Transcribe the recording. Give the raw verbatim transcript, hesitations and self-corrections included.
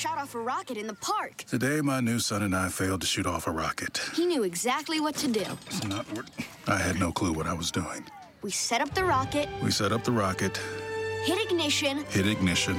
shot off a rocket in the park. Today, my new son and I failed to shoot off a rocket. He knew exactly what to do. It's not what... I had no clue what I was doing. We set up the rocket. We set up the rocket. Hit ignition. Hit ignition.